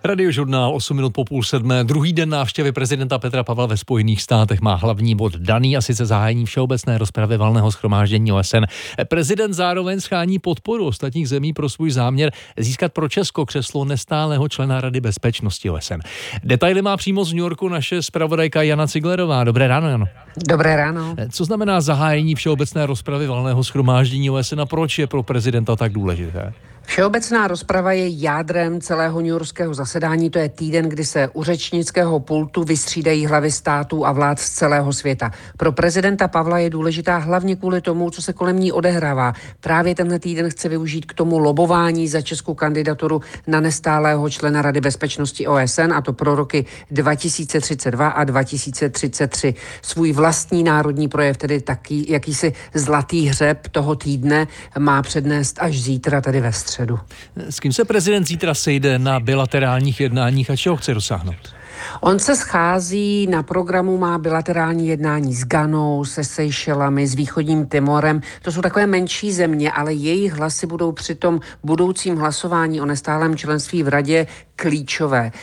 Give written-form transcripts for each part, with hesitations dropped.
Radiožurnál 8 minut po půl sedmé. Druhý den návštěvy prezidenta Petra Pavla ve Spojených státech má hlavní bod daný, a sice zahájení všeobecné rozpravy Valného shromáždění OSN. Prezident zároveň schání podporu ostatních zemí pro svůj záměr získat pro Česko křeslo nestálého člena Rady bezpečnosti OSN. Detaily má přímo z New Yorku naše zpravodajka Jana Ciglerová. Dobré ráno, Jano. Dobré ráno. Co znamená zahájení všeobecné rozpravy Valného shromáždění OSN a proč je pro prezidenta tak důležité? Všeobecná rozprava je jádrem celého newyorského zasedání. To je týden, kdy se u řečnického pultu vystřídají hlavy států a vlád z celého světa. Pro prezidenta Pavla je důležitá hlavně kvůli tomu, co se kolem ní odehrává. Právě tenhle týden chce využít k tomu lobování za českou kandidaturu na nestálého člena Rady bezpečnosti OSN, a to pro roky 2032 a 2033. Svůj vlastní národní projev, tedy taky jakýsi zlatý hřeb toho týdne, má přednést až zítra, tedy ve středu. S kým se prezident zítra sejde na bilaterálních jednáních a čeho chce dosáhnout? On se schází, na programu má bilaterální jednání s Ghanou, se Seychelami, s Východním Timorem. To jsou takové menší země, ale jejich hlasy budou při tom budoucím hlasování o nestálém členství v radě klíčové.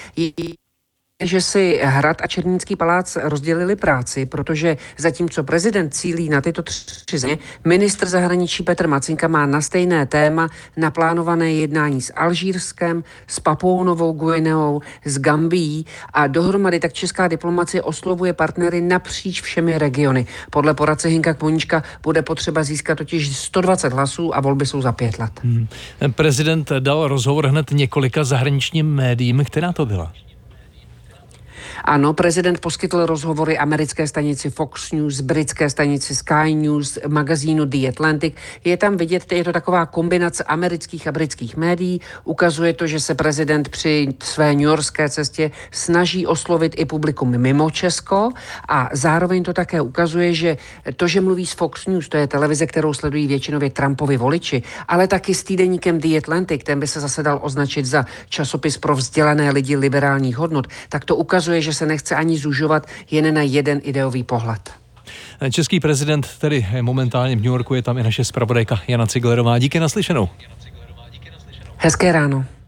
Že si Hrad a Černínský palác rozdělili práci, protože zatímco prezident cílí na tyto tři země, ministr zahraničí Petr Macinka má na stejné téma naplánované jednání s Alžírskem, s Papou Novou Guineou, s Gambií, a dohromady tak česká diplomacie oslovuje partnery napříč všemi regiony. Podle poradce Hinka Koníčka bude potřeba získat totiž 120 hlasů a volby jsou za 5 let. Prezident dal rozhovor hned několika zahraničním médiím. Která to byla? Ano, prezident poskytl rozhovory americké stanici Fox News, britské stanici Sky News, magazínu The Atlantic. Je tam vidět, je to taková kombinace amerických a britských médií. Ukazuje to, že se prezident při své newyorské cestě snaží oslovit i publikum mimo Česko, a zároveň to také ukazuje, že to, že mluví s Fox News, to je televize, kterou sledují většinově Trumpovi voliči, ale taky s týdeníkem The Atlantic, ten by se zase dal označit za časopis pro vzdělané lidi liberálních hodnot, tak to ukazuje, že se nechce ani zužovat jen na jeden ideový pohled. Český prezident tedy momentálně v New Yorku, je tam i naše zpravodajka Jana Ciglerová. Díky, naslyšenou. Hezké ráno.